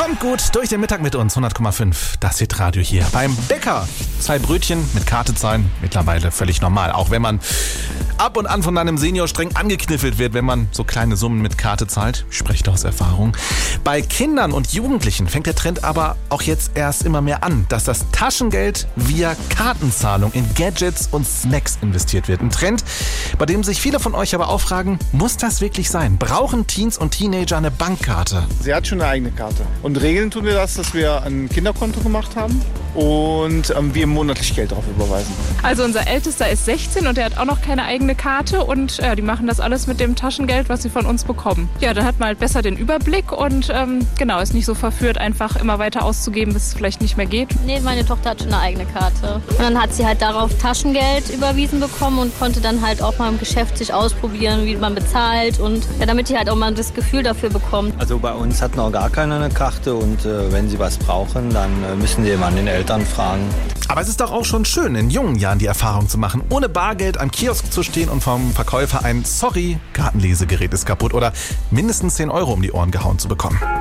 Kommt gut durch den Mittag mit uns, 100,5, das Hitradio hier. Beim Bäcker 2 Brötchen mit Karte zahlen, mittlerweile völlig normal. Auch wenn man ab und an von einem Senior streng angekniffelt wird, wenn man so kleine Summen mit Karte zahlt. Ich spreche da aus Erfahrung. Bei Kindern und Jugendlichen fängt der Trend aber auch jetzt erst immer mehr an, dass das Taschengeld via Kartenzahlung in Gadgets und Snacks investiert wird. Ein Trend, bei dem sich viele von euch aber auch fragen, muss das wirklich sein? Brauchen Teens und Teenager eine Bankkarte? Sie hat schon eine eigene Karte. Und regeln tun wir das, dass wir ein Kinderkonto gemacht haben und wir monatlich Geld drauf überweisen. Also unser Ältester ist 16 und der hat auch noch keine eigene Karte und die machen das alles mit dem Taschengeld, was sie von uns bekommen. Ja, dann hat man halt besser den Überblick und ist nicht so verführt, einfach immer weiter auszugeben, bis es vielleicht nicht mehr geht. Nee, meine Tochter hat schon eine eigene Karte. Und dann hat sie halt darauf Taschengeld überwiesen bekommen und konnte dann halt auch mal im Geschäft sich ausprobieren, wie man bezahlt und damit die halt auch mal das Gefühl dafür bekommt. Also bei uns hat noch gar keiner eine Karte und wenn sie was brauchen, dann müssen sie immer an den Eltern fragen. Aber es ist doch auch schon schön, in jungen Jahren die Erfahrung zu machen, ohne Bargeld am Kiosk zu stehen und vom Verkäufer ein Sorry, Kartenlesegerät ist kaputt oder mindestens 10 € um die Ohren gehauen zu bekommen.